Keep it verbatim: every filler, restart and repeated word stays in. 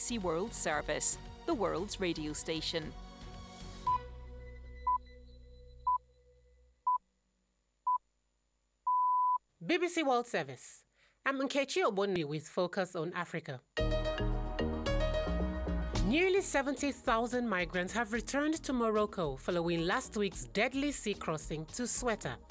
C World Service, the world's radio station. B B C World Service. I'm Nkechi Obonmi with Focus on Africa. Nearly seventy thousand migrants have returned to Morocco following last week's deadly sea crossing to Ceuta.